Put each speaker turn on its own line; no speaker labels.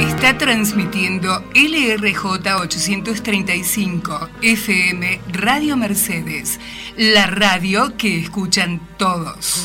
Está transmitiendo LRJ 835 FM Radio Mercedes, la radio que escuchan todos.